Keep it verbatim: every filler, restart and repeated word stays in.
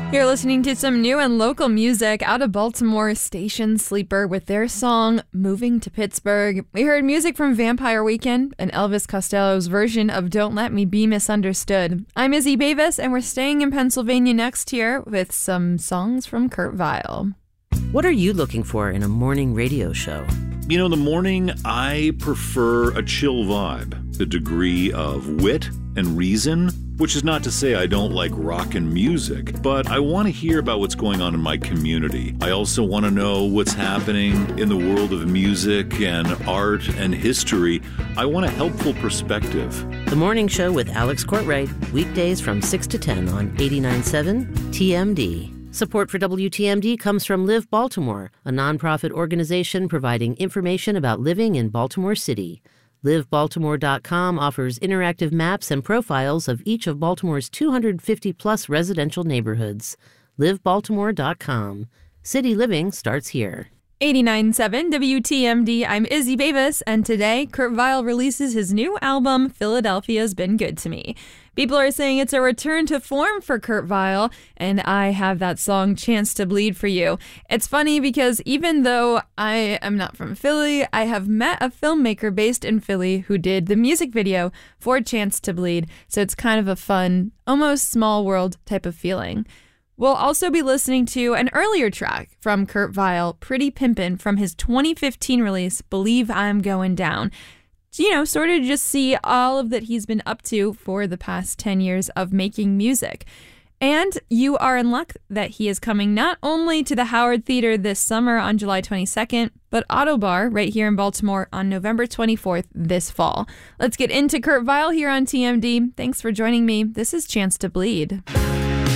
You're listening to some new and local music out of Baltimore. Station Sleeper with their song Moving to Pittsburgh. We heard music from Vampire Weekend and Elvis Costello's version of Don't Let Me Be Misunderstood. I'm Izzy Bavis, and we're staying in Pennsylvania next here with some songs from Kurt Vile. What are you looking for in a morning radio show? You know, in the morning, I prefer a chill vibe, a degree of wit and reason, which is not to say I don't like rock and music, but I want to hear about what's going on in my community. I also want to know what's happening in the world of music and art and history. I want a helpful perspective. The Morning Show with Alex Courtwright, weekdays from six to ten on eighty-nine point seven T M D. Support for W T M D comes from Live Baltimore, a nonprofit organization providing information about living in Baltimore City. Live Baltimore dot com offers interactive maps and profiles of each of Baltimore's two hundred fifty plus residential neighborhoods. Live Baltimore dot com. City living starts here. eighty-nine point seven W T M D, I'm Izzy Bavis, and today Kurt Vile releases his new album, Philadelphia's Been Good to Me. People are saying it's a return to form for Kurt Vile, and I have that song Chance to Bleed for you. It's funny because even though I am not from Philly, I have met a filmmaker based in Philly who did the music video for Chance to Bleed, so it's kind of a fun, almost small world type of feeling. We'll also be listening to an earlier track from Kurt Vile, Pretty Pimpin', from his twenty fifteen release, Believe I'm Going Down. You know, sort of just see all of that he's been up to for the past ten years of making music. And you are in luck that he is coming not only to the Howard Theater this summer on July twenty-second, but Autobar right here in Baltimore on November twenty-fourth this fall. Let's get into Kurt Vile here on T M D. Thanks for joining me. This is Chance to Bleed.